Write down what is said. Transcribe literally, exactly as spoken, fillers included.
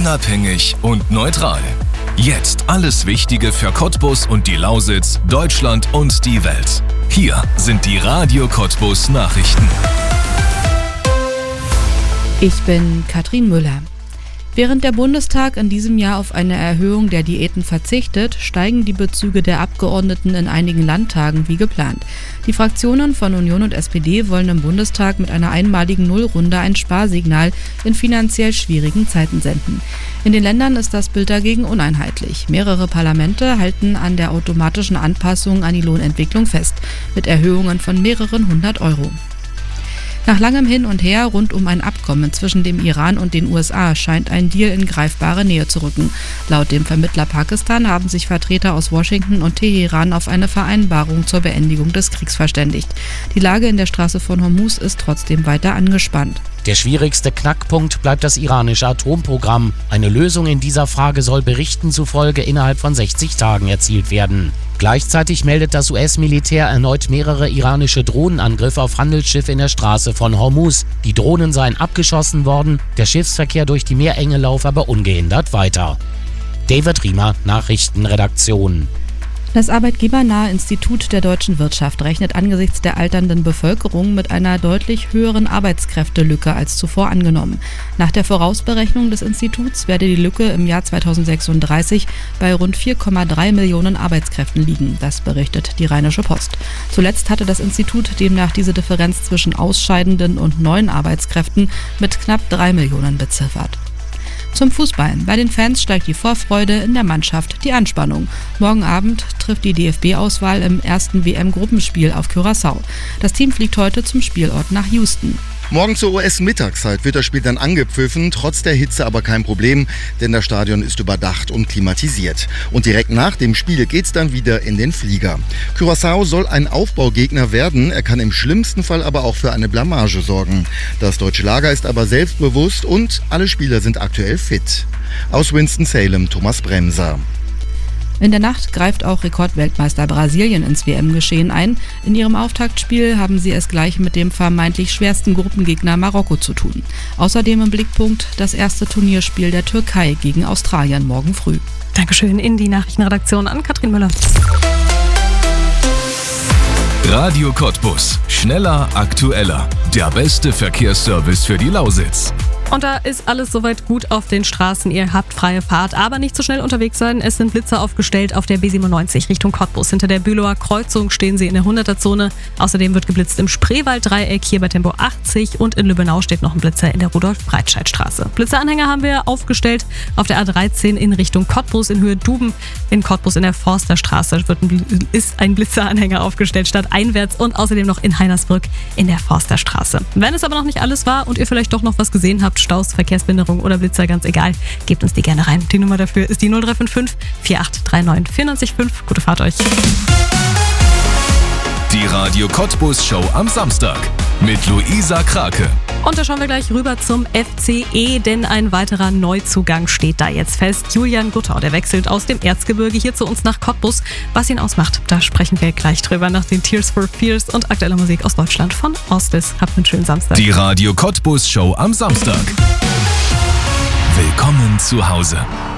unabhängig und neutral. Jetzt alles Wichtige für Cottbus und die Lausitz, Deutschland und die Welt. Hier sind die Radio Cottbus Nachrichten. Ich bin Katrin Müller. Während der Bundestag in diesem Jahr auf eine Erhöhung der Diäten verzichtet, steigen die Bezüge der Abgeordneten in einigen Landtagen wie geplant. Die Fraktionen von Union und S P D wollen im Bundestag mit einer einmaligen Nullrunde ein Sparsignal in finanziell schwierigen Zeiten senden. In den Ländern ist das Bild dagegen uneinheitlich. Mehrere Parlamente halten an der automatischen Anpassung an die Lohnentwicklung fest, mit Erhöhungen von mehreren hundert Euro. Nach langem Hin und Her rund um ein Abkommen zwischen dem Iran und den U S A scheint ein Deal in greifbare Nähe zu rücken. Laut dem Vermittler Pakistan haben sich Vertreter aus Washington und Teheran auf eine Vereinbarung zur Beendigung des Kriegs verständigt. Die Lage in der Straße von Hormuz ist trotzdem weiter angespannt. Der schwierigste Knackpunkt bleibt das iranische Atomprogramm. Eine Lösung in dieser Frage soll Berichten zufolge innerhalb von sechzig Tagen erzielt werden. Gleichzeitig meldet das U S-Militär erneut mehrere iranische Drohnenangriffe auf Handelsschiffe in der Straße von Hormuz. Die Drohnen seien abgeschossen worden, der Schiffsverkehr durch die Meerenge laufe aber ungehindert weiter. David Riemer, Nachrichtenredaktion. Das arbeitgebernahe Institut der deutschen Wirtschaft rechnet angesichts der alternden Bevölkerung mit einer deutlich höheren Arbeitskräftelücke als zuvor angenommen. Nach der Vorausberechnung des Instituts werde die Lücke im Jahr zweitausendsechsunddreißig bei rund vier Komma drei Millionen Arbeitskräften liegen, das berichtet die Rheinische Post. Zuletzt hatte das Institut demnach diese Differenz zwischen ausscheidenden und neuen Arbeitskräften mit knapp drei Millionen beziffert. Zum Fußball. Bei den Fans steigt die Vorfreude, in der Mannschaft die Anspannung. Morgen Abend trifft die D F B-Auswahl im ersten W M-Gruppenspiel auf Curaçao. Das Team fliegt heute zum Spielort nach Houston. Morgen zur U S-Mittagszeit wird das Spiel dann angepfiffen, trotz der Hitze aber kein Problem, denn das Stadion ist überdacht und klimatisiert. Und direkt nach dem Spiel geht's dann wieder in den Flieger. Curaçao soll ein Aufbaugegner werden, er kann im schlimmsten Fall aber auch für eine Blamage sorgen. Das deutsche Lager ist aber selbstbewusst und alle Spieler sind aktuell fit. Aus Winston-Salem, Thomas Bremser. In der Nacht greift auch Rekordweltmeister Brasilien ins W M-Geschehen ein. In ihrem Auftaktspiel haben sie es gleich mit dem vermeintlich schwersten Gruppengegner Marokko zu tun. Außerdem im Blickpunkt das erste Turnierspiel der Türkei gegen Australien morgen früh. Dankeschön in die Nachrichtenredaktion an Katrin Müller. Radio Cottbus. Schneller, aktueller. Der beste Verkehrsservice für die Lausitz. Und da ist alles soweit gut auf den Straßen. Ihr habt freie Fahrt, aber nicht zu schnell unterwegs sein. Es sind Blitzer aufgestellt auf der B siebenundneunzig Richtung Cottbus. Hinter der Bülower Kreuzung stehen sie in der hunderter-Zone. Außerdem wird geblitzt im Spreewald-Dreieck hier bei Tempo achtzig und in Lübbenau steht noch ein Blitzer in der Rudolf-Breitscheid-Straße. Blitzeranhänger haben wir aufgestellt auf der A dreizehn in Richtung Cottbus in Höhe Duben. In Cottbus in der Forsterstraße wird ein, ist ein Blitzeranhänger aufgestellt statt einwärts und außerdem noch in Heinersbrück in der Forsterstraße. Wenn es aber noch nicht alles war und ihr vielleicht doch noch was gesehen habt, Staus, Verkehrsbehinderung oder Blitzer, ganz egal, gebt uns die gerne rein. Die Nummer dafür ist die null drei fünf fünf, vier acht drei neun, vier neun fünf. Gute Fahrt euch. Die Radio Cottbus Show am Samstag mit Luisa Krake. Und da schauen wir gleich rüber zum F C E, denn ein weiterer Neuzugang steht da jetzt fest. Julian Guttau, der wechselt aus dem Erzgebirge hier zu uns nach Cottbus. Was ihn ausmacht, da sprechen wir gleich drüber nach den Tears for Fears und aktueller Musik aus Deutschland von Ostis. Habt einen schönen Samstag. Die Radio Cottbus Show am Samstag. Willkommen zu Hause.